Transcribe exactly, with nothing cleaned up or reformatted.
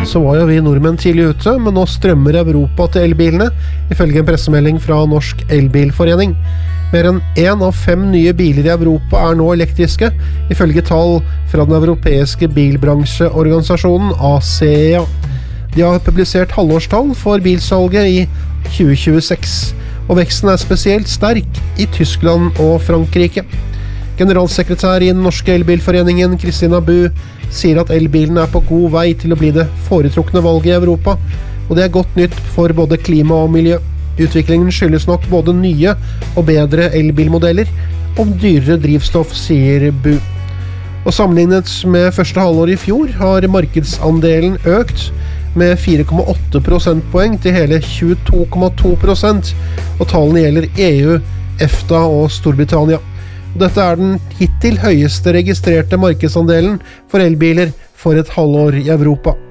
så var jo vi nordmenn tidlig ute, men nå strømmer Europa til elbilene, ifølge en pressemelding fra Norsk Elbilforening. Mer enn en av fem nye biler i Europa er nå elektriske, ifølge tall fra den europeiske bilbransjeorganisasjonen A C E A. De har publisert halvårstall for bilsalget i tjue tjueseks, og veksten er spesielt sterk i Tyskland og Frankrike. Generalsekretær i den norske elbilforeningen, Kristina Bu, sier at elbilen er på god vei til å bli det foretrukne valget i Europa, og det er godt nytt for både klima og miljø. Utviklingen skyldes nok både nye og bedre elbilmodeller og dyrere drivstoff, sier Bu. Og sammenlignet med første halvår i fjor har markedsandelen økt med fire komma åtte prosentpoeng til hele tjueto komma to prosent, og tallene gjelder E U, EFTA og Storbritannia. Dette er den hittil høyeste registrerte markedsandelen for elbiler for et halvår i Europa.